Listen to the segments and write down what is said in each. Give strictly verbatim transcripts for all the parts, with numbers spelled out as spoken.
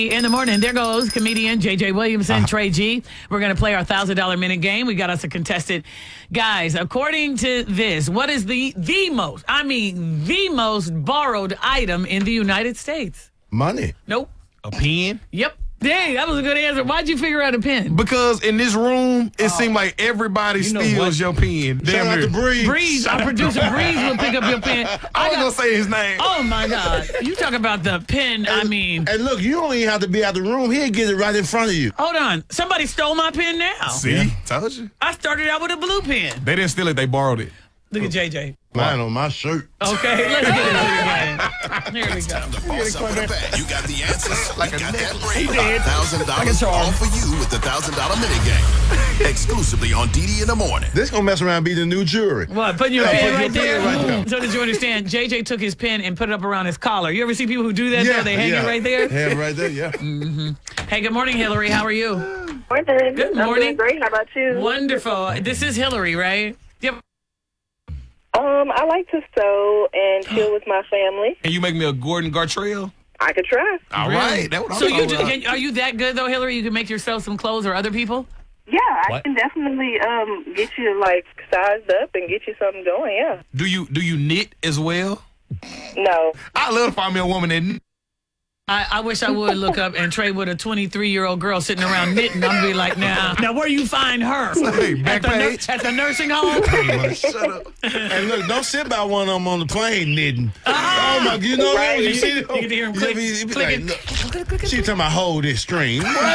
In the morning, there goes comedian J J Williamson, uh-huh. Trey G. We're going to play our one thousand dollars minute game. We got us a contestant. Guys, according to this, what is the the most, I mean, the most borrowed item in the United States? Money. Nope. A pen? Yep. Dang, that was a good answer. Why'd you figure out a pen? Because in this room, it oh. seemed like everybody you know steals what? your pen. Shout Damn out to Breeze. Breeze, our producer Breeze will pick up your pen. I, I was going to say his name. Oh, my God. You talk about the pen, and, I mean. And look, you don't even have to be out the room. He'll get it right in front of you. Hold on. Somebody stole my pen now. See? Yeah. Told you. I started out with a blue pen. They didn't steal it. They borrowed it. Look at J J. Mine on my shirt. Okay, let's get into the game. Here we go. You got the answers. Like you a got net. that brain. one thousand dollars all for you with the one thousand dollars minute game. Exclusively on D D in the morning. This going to mess around and be the new jury. What, putting your yeah, pen put right, your there? pen right there? So did you understand? J J took his pen and put it up around his collar. You ever see people who do that? Yeah, though? They hang yeah. it right there? Hang right there, yeah. Mm-hmm. Hey, good morning, Hillary. How are you? Morning. Good morning. I'm doing great. How about you? Wonderful. This is Hillary, right? Yep. Um, I like to sew and chill with my family. And you make me a Gordon Gartrell? I could try. All really? right. That's what I'm so you do, about. can, are you that good, though, Hillary? You can make yourself some clothes or other people? Yeah, I what? can definitely um get you, like, sized up and get you something going, yeah. Do you do you knit as well? No. I love to find me a woman that knit. I, I wish I would look up and trade with a twenty-three-year-old girl sitting around knitting. I'm be like, now, now where you find her? Hey, back at, the page. nur- at the nursing home? Shut up. And look, don't sit by one of them on the plane knitting. Uh-huh. Oh, my, you know Right. that? You You- see you can hear him click, be, you be clicking. like, look, she talking about hold this string. What?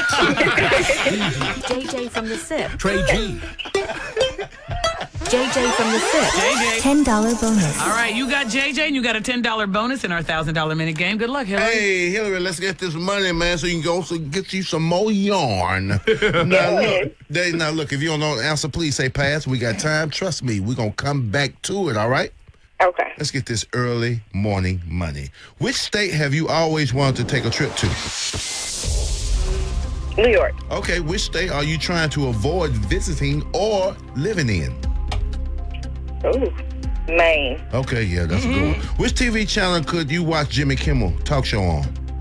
J J from the S I P. Trey G. J J from the S I P. J J. ten dollars bonus. All right, you got J J and you got a ten dollars bonus in our one thousand dollars minute game. Good luck, Hillary. Hey, Hillary, let's get this money, man, so you can go so get you some more yarn. now, look, they, now, look, if you don't know the answer, please say pass. We got time. Trust me, we're going to come back to it, all right? Okay. Let's get this early morning money. Which state have you always wanted to take a trip to? New York. Okay, which state are you trying to avoid visiting or living in? Ooh, Maine. Okay, yeah, that's mm-hmm. a good one. Which T V channel could you watch Jimmy Kimmel talk show on?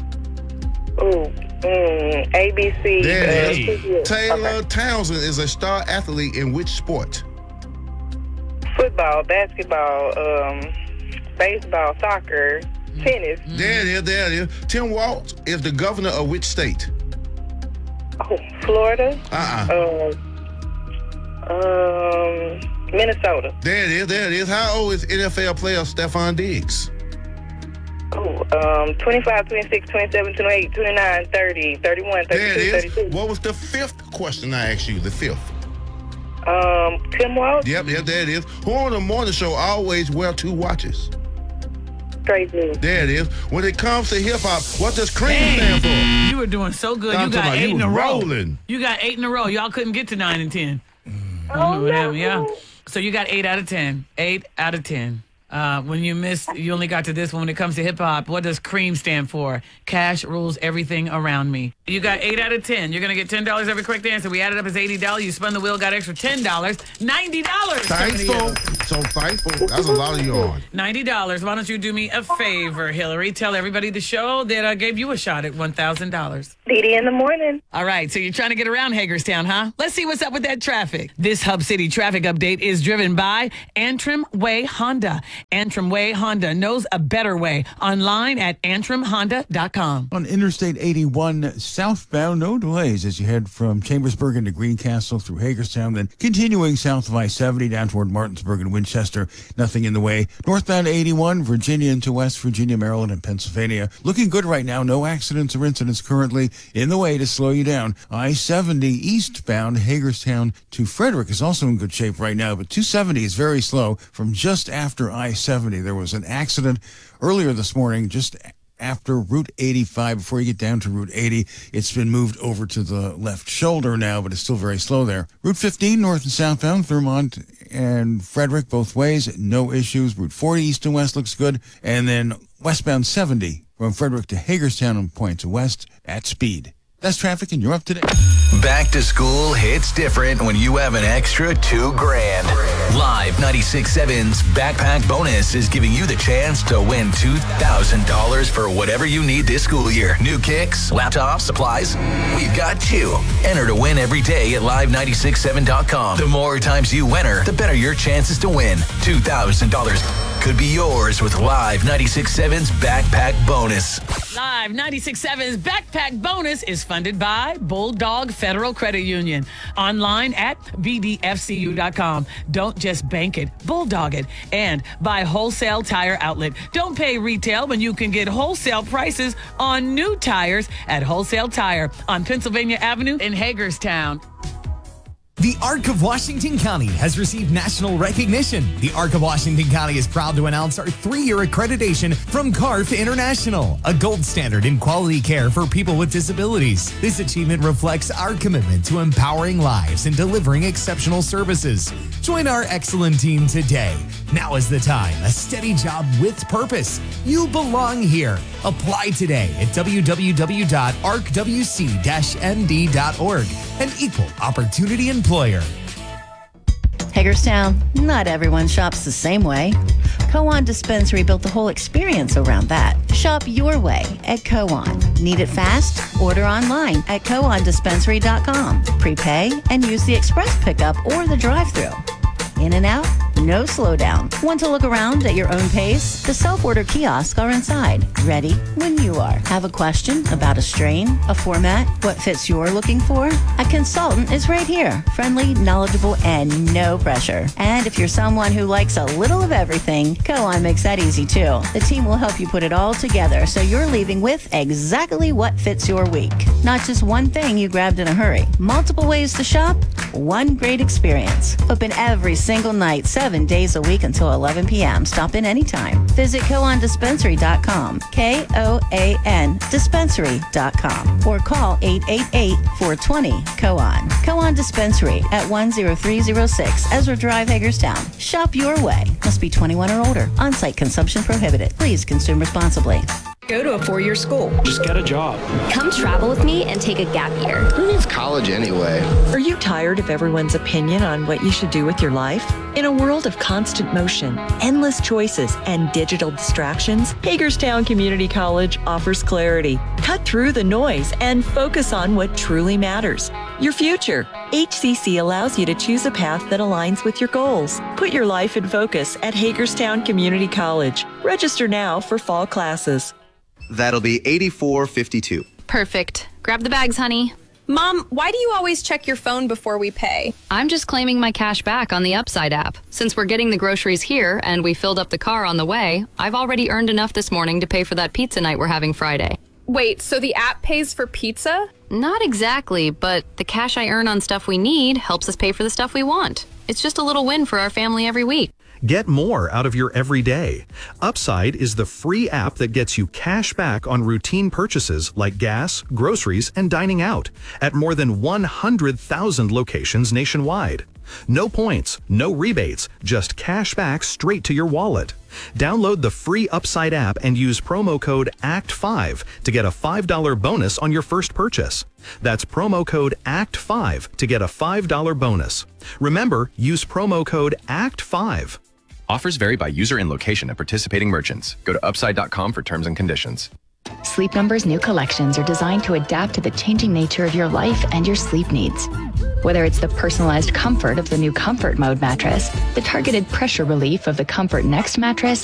Ooh, mm, A B C. There uh, it is. yeah. Taylor Okay. Townsend is a star athlete in which sport? Football, basketball, um, baseball, soccer, tennis. There it is, there it is. Tim Walz is the governor of which state? Oh, Florida. Uh-uh. Um, um, Minnesota. There it is, there it is. How old is N F L player Stephon Diggs? Oh, um, twenty-five, twenty-six, twenty-seven, twenty-eight, twenty-nine, thirty, thirty-one, There it thirty-two, is. thirty-two. What was the fifth question I asked you? The fifth. Um, Tim Walz. Yep, yep, there it is. Who on the morning show always wear two watches? Straight blue. There it is. When it comes to hip hop, what does cream stand for? You were doing so good. I'm You talking got about eight you in a was row. rolling. You got eight in a row. Y'all couldn't get to nine and ten. Oh, What no. happened? Yeah. So you got eight out of ten. Eight out of ten. Uh, when you missed, you only got to this one. When it comes to hip hop, what does CREAM stand for? Cash rules everything around me. You got eight out of ten. You're going to get ten dollars every correct answer. We added up as eighty dollars. You spun the wheel, got extra ten dollars. ninety dollars. Thankful. So thankful. That's a lot of yarn. ninety dollars. Why don't you do me a favor, Hillary? Tell everybody the show that I gave you a shot at one thousand dollars. D D in the morning. All right, so you're trying to get around Hagerstown, huh? Let's see what's up with that traffic. This Hub City traffic update is driven by Antrim Way Honda. Antrim Way Honda knows a better way. Online at antrim honda dot com. On Interstate eighty-one southbound, no delays as you head from Chambersburg into Greencastle through Hagerstown, then continuing south of I seventy down toward Martinsburg and Winchester. Nothing in the way. Northbound eighty-one, Virginia into West Virginia, Maryland, and Pennsylvania. Looking good right now. No accidents or incidents currently in the way to slow you down. I seventy eastbound Hagerstown to Frederick is also in good shape right now, but two seventy is very slow from just after I seventy. There was an accident earlier this morning just after Route eighty-five. Before you get down to Route eighty, it's been moved over to the left shoulder now, but it's still very slow there. Route fifteen, north and southbound, Vermont and Frederick, both ways, no issues. Route forty, east and west, looks good. And then westbound seventy from Frederick to Hagerstown and points west at speed. That's traffic, and you're up to date. Back to school hits different when you have an extra two grand. Live ninety-six point seven's Backpack Bonus is giving you the chance to win two thousand dollars for whatever you need this school year. New kicks, laptops, supplies. We've got you. Enter to win every day at live ninety-six point seven dot com. The more times you enter, the better your chances to win. two thousand dollars could be yours with Live ninety-six point seven's Backpack Bonus. Live ninety-six point seven's Backpack Bonus is funded by Bulldog Federal Credit Union. Online at b d f c u dot com. Don't just bank it, bulldog it. And by Wholesale Tire Outlet. Don't pay retail when you can get wholesale prices on new tires at Wholesale Tire on Pennsylvania Avenue in Hagerstown. The Arc of Washington County has received national recognition. The Arc of Washington County is proud to announce our three-year accreditation from C A R F International, a gold standard in quality care for people with disabilities. This achievement reflects our commitment to empowering lives and delivering exceptional services. Join our excellent team today. Now is the time. A steady job with purpose. You belong here. Apply today at w w w dot arc w c dash n d dot org. An equal opportunity employer. Hagerstown, not everyone shops the same way. Coan Dispensary built the whole experience around that. Shop your way at Coan. Need it fast? Order online at coan dispensary dot com. Prepay and use the express pickup or the drive-thru. In and out, no slowdown. Want to look around at your own pace? The self-order kiosks are inside, ready when you are. Have a question about a strain, a format, what fits you're looking for? A consultant is right here. Friendly, knowledgeable, and no pressure. And if you're someone who likes a little of everything, Coan makes that easy too. The team will help you put it all together so you're leaving with exactly what fits your week. Not just one thing you grabbed in a hurry. Multiple ways to shop, one great experience. Open every single night, seven days a week until eleven p.m. Stop in anytime. Visit coan dispensary dot com, K O A N dispensary dot com, or call eight eight eight, four two zero, Coan. Coan Dispensary at one oh three oh six Ezra Drive, Hagerstown. Shop your way. Must be twenty-one or older. On-site consumption prohibited. Please consume responsibly. Go to a four-year school. Just get a job. Come travel with me and take a gap year. Who needs college anyway? Are you tired of everyone's opinion on what you should do with your life? In a world of constant motion, endless choices, and digital distractions, Hagerstown Community College offers clarity. Cut through the noise and focus on what truly matters. Your future. H C C allows you to choose a path that aligns with your goals. Put your life in focus at Hagerstown Community College. Register now for fall classes. That'll be eighty-four fifty-two. Perfect. Grab the bags, honey. Mom, why do you always check your phone before we pay? I'm just claiming my cash back on the Upside app. Since we're getting the groceries here and we filled up the car on the way, I've already earned enough this morning to pay for that pizza night we're having Friday. Wait, so the app pays for pizza? Not exactly, but the cash I earn on stuff we need helps us pay for the stuff we want. It's just a little win for our family every week. Get more out of your everyday. Upside is the free app that gets you cash back on routine purchases like gas, groceries, and dining out at more than one hundred thousand locations nationwide. No points, no rebates, just cash back straight to your wallet. Download the free Upside app and use promo code A C T five to get a five dollar bonus on your first purchase. That's promo code A C T five to get a five dollar bonus. Remember, use promo code A C T five. Offers vary by user and location at participating merchants. Go to upside dot com for terms and conditions. Sleep Number's new collections are designed to adapt to the changing nature of your life and your sleep needs. Whether it's the personalized comfort of the new Comfort Mode mattress, the targeted pressure relief of the Comfort Next mattress,